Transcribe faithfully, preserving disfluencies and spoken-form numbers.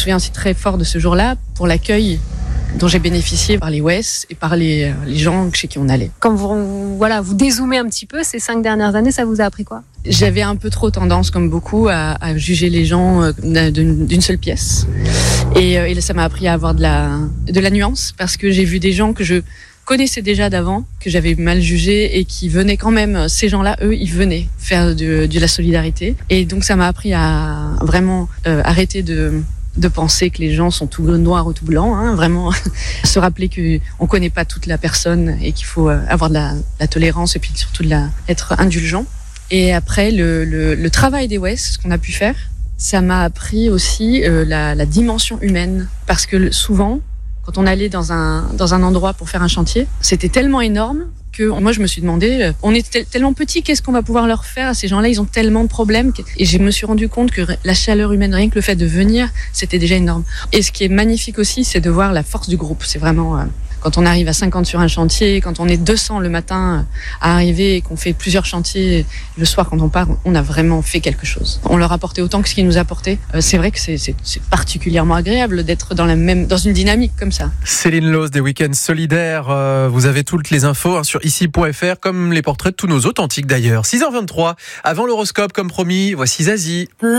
souviens aussi très fort de ce jour-là pour l'accueil dont j'ai bénéficié par les W E S et par les, les gens chez qui on allait. Quand vous, voilà, vous dézoomez un petit peu, ces cinq dernières années, ça vous a appris quoi ? J'avais un peu trop tendance, comme beaucoup, à, à juger les gens d'une, d'une seule pièce. Et, et ça m'a appris à avoir de la, de la nuance, parce que j'ai vu des gens que je connaissais déjà d'avant, que j'avais mal jugés et qui venaient quand même, ces gens-là, eux, ils venaient faire de, de la solidarité. Et donc ça m'a appris à vraiment euh, arrêter de... de penser que les gens sont tout noirs ou tout blancs, hein, vraiment se rappeler qu'on connaît pas toute la personne et qu'il faut avoir de la, la tolérance et puis surtout de la, être indulgent. Et après, le, le, le travail des W E S, ce qu'on a pu faire, ça m'a appris aussi euh, la, la dimension humaine, parce que souvent, quand on allait dans un, dans un endroit pour faire un chantier, c'était tellement énorme que moi je me suis demandé, on est tel, tellement petits, qu'est-ce qu'on va pouvoir leur faire à ces gens-là, ils ont tellement de problèmes. Et je me suis rendu compte que la chaleur humaine, rien que le fait de venir, c'était déjà énorme. Et ce qui est magnifique aussi, c'est de voir la force du groupe. C'est vraiment, euh, quand on arrive à cinquante sur un chantier, quand on est deux cents le matin à arriver et qu'on fait plusieurs chantiers, le soir quand on part, on a vraiment fait quelque chose. On leur apportait autant que ce qu'ils nous apportaient. Euh, c'est vrai que c'est, c'est, c'est particulièrement agréable d'être dans, la même, dans une dynamique comme ça. Céline Loos des Week-ends Solidaires, euh, vous avez toutes les infos hein, sur ici point f r, comme les portraits de tous nos authentiques d'ailleurs. six heures vingt-trois, avant l'horoscope comme promis, voici Zazie.